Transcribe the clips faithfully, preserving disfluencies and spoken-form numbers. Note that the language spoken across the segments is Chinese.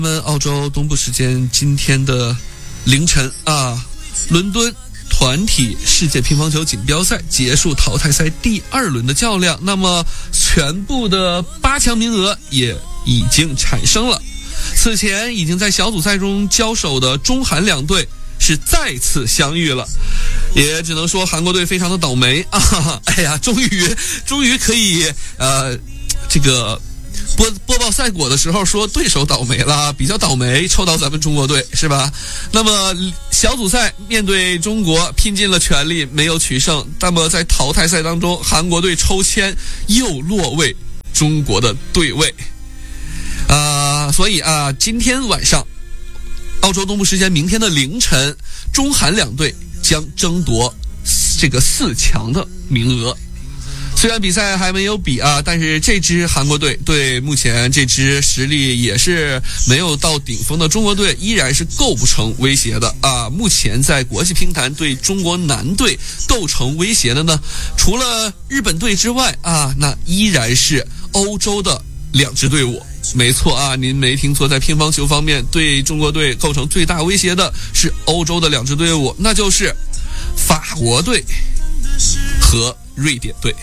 我们澳洲东部时间今天的凌晨啊，伦敦团体世界乒乓球锦标赛结束淘汰赛第二轮的较量，那么全部的八强名额也已经产生了。此前已经在小组赛中交手的中韩两队是再次相遇了，也只能说韩国队非常的倒霉啊！哎呀，终于终于可以呃这个播播报赛果的时候说对手倒霉了，比较倒霉，抽到咱们中国队是吧？那么小组赛面对中国拼尽了全力没有取胜，那么在淘汰赛当中韩国队抽签又落位中国的队位啊、呃，所以啊，今天晚上澳洲东部时间明天的凌晨，中韩两队将争夺这个四强的名额。虽然比赛还没有比啊，但是这支韩国队对目前这支实力也是没有到顶峰的中国队依然是构不成威胁的啊。目前在国际乒坛对中国男队构成威胁的呢，除了日本队之外啊，那依然是欧洲的两支队伍。没错啊，您没听错，在乒乓球方面对中国队构成最大威胁的是欧洲的两支队伍，那就是法国队和瑞典队。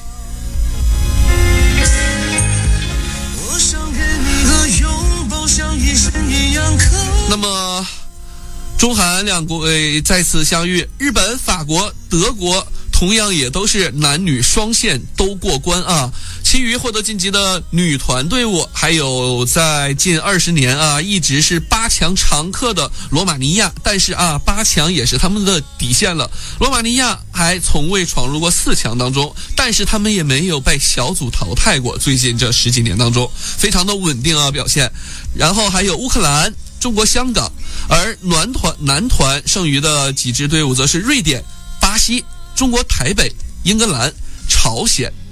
那么中韩两国、呃、再次相遇，日本、法国、德国同样也都是男女双线都过关啊。其余获得晋级的女团队伍，还有在近二十年啊一直是八强常客的罗马尼亚，但是啊八强也是他们的底线了。罗马尼亚还从未闯入过四强当中，但是他们也没有被小组淘汰过，最近这十几年当中非常的稳定啊表现。然后还有乌克兰、中国香港，而男团男团剩余的几支队伍则是瑞典、巴西、中国台北、英格兰、朝鲜